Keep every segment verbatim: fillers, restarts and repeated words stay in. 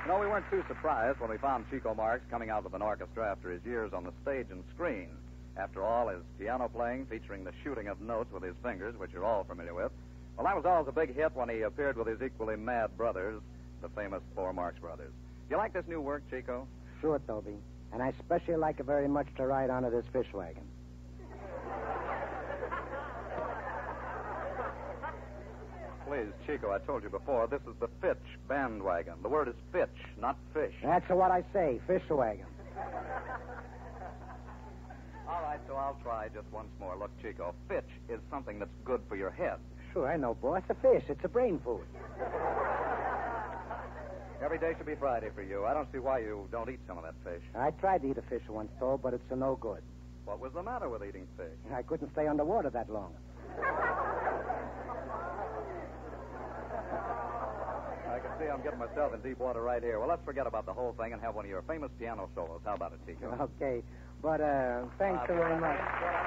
No, we weren't too surprised when we found Chico Marx coming out with an orchestra after his years on the stage and screen. After all, his piano playing featuring the shooting of notes with his fingers, which you're all familiar with, well, that was always a big hit when he appeared with his equally mad brothers, the famous four Marx Brothers. You like this new work, Chico? Sure, Toby. And I especially like it very much to ride onto this fish wagon. Please, Chico, I told you before, this is the Fitch bandwagon. The word is Fitch, not fish. That's what I say, fish wagon. All right, so I'll try just once more. Look, Chico, Fitch is something that's good for your head. Sure, I know, boy. It's a fish. It's a brain food. Every day should be Friday for you. I don't see why you don't eat some of that fish. I tried to eat a fish once, though, but it's a no good. What was the matter with eating fish? I couldn't stay underwater that long. I can see I'm getting myself in deep water right here. Well, let's forget about the whole thing and have one of your famous piano solos. How about it, Chico? Okay, but uh, thanks Uh, very much.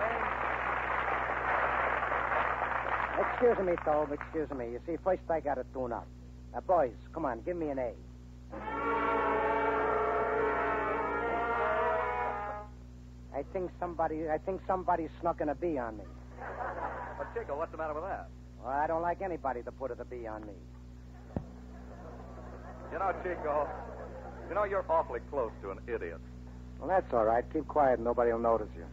Excuse me, Tobe, excuse me. You see, first I got to tune up. Uh, boys, come on, give me an A. I think somebody, I think somebody snuck in a B on me. But, Chico, what's the matter with that? Well, I don't like anybody to put a B on me. You know, Chico, you know, you're awfully close to an idiot. Well, that's all right. Keep quiet and nobody will notice you.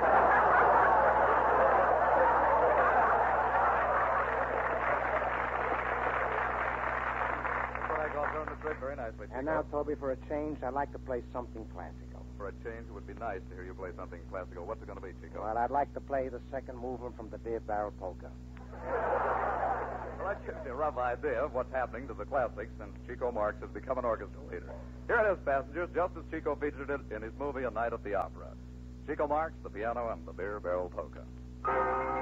Turn the trick very nicely, Chico. And now, Toby, for a change, I'd like to play something classical. For a change, it would be nice to hear you play something classical. What's it going to be, Chico? Well, I'd like to play the second movement from the Beer Barrel Polka. Well, that gives you a rough idea of what's happening to the classics since Chico Marx has become an orchestra leader. Here it is, passengers, just as Chico featured it in his movie A Night at the Opera. Chico Marx, the piano, and the Beer Barrel Polka.